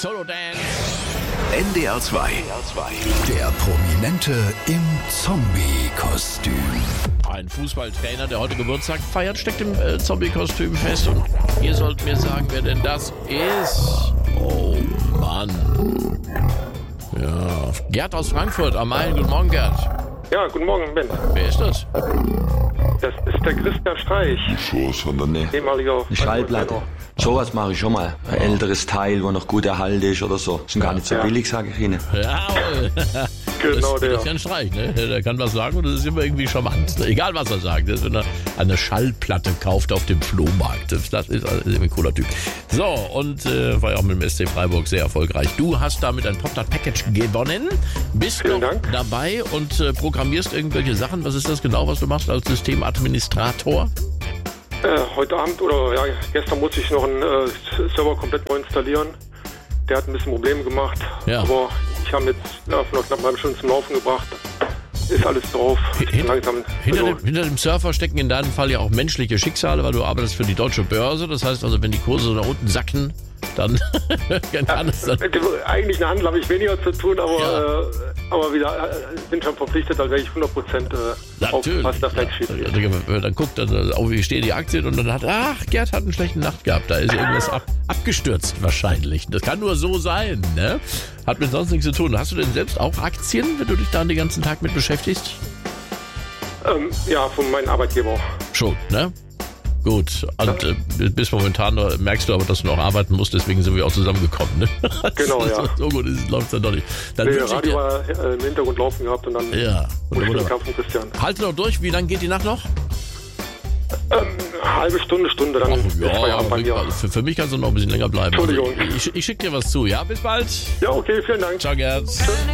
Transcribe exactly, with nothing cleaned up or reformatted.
Solo Dance. N D R zwei. Der Prominente im Zombie-Kostüm. Ein Fußballtrainer, der heute Geburtstag feiert, steckt im äh, Zombie-Kostüm fest. Und ihr sollt mir sagen, wer denn das ist. Oh Mann. Ja. Gerd aus Frankfurt am Main. Guten Morgen, Gerd. Ja, guten Morgen, Ben. Wer ist das? Das ist der Christian Streich, Sowas von der Nähe. ehemaliger... Eine Schallplatte. Sowas mache ich schon mal. Ein älteres Teil, wo noch gut erhalten ist oder so. Sind gar nicht so Ja. billig, sage ich Ihnen. Jawohl. Genau, das, der. das ist ja ein Streich, ne? Der kann was sagen und das ist immer irgendwie charmant. Egal, was er sagt. Das ist, wenn er eine Schallplatte kauft auf dem Flohmarkt. Das ist, das ist ein cooler Typ. So, und äh, war ja auch mit dem S C Freiburg sehr erfolgreich. Du hast damit ein Pop-Package gewonnen. Bist Vielen noch Dank. dabei und äh, programmierst irgendwelche Sachen. Was ist das genau, was du machst als Systemadministrator? Äh, heute Abend oder ja, gestern musste ich noch einen äh, Server komplett neu installieren. Der hat ein bisschen Probleme gemacht. Ja. Aber ich habe jetzt ja, von knapp einer halben Stunde zum Laufen gebracht. Ist alles drauf. Ich bin Hin- langsam. Hinter, Also, dem, hinter dem Surfer stecken in deinem Fall ja auch menschliche Schicksale, weil du arbeitest für die Deutsche Börse. Das heißt also, wenn die Kurse nach unten sacken, dann kann es dann... mit dem eigentlichen Handel habe ich weniger zu tun, aber, Ja. äh, aber wieder äh, bin schon verpflichtet, dann werde ich hundert Prozent äh, Natürlich. aufpassen, dass da nichts schief geht. Dann, dann guckt dann auf, wie stehen die Aktien und dann hat, ach, Gerd hat einen schlechten Nacht gehabt. Da ist irgendwas ab, abgestürzt wahrscheinlich. Das kann nur so sein, ne? Hat mit sonst nichts zu tun. Hast du denn selbst auch Aktien, wenn du dich da den ganzen Tag mit beschäftigst? Ähm, ja, von meinem Arbeitgeber. Schon, ne? Gut, und äh, bis momentan äh, merkst du aber, dass du noch arbeiten musst, deswegen sind wir auch zusammengekommen. Ne? Genau, ja. So gut läuft es dann doch nicht. Dann Nee, wünsche ich Radio dir, war äh, im Hintergrund laufen gehabt und dann ja, wurde ich wunderbar. Kampf von Christian. Halte noch durch, wie lange geht die Nacht noch? Ähm, eine halbe Stunde, Stunde, dann ist Feierabend bei mir. für, für mich kannst du noch ein bisschen länger bleiben. Entschuldigung. Also, ich ich schicke dir was zu, ja? Bis bald. Ja, okay, vielen Dank. Ciao, Gerd. Schöne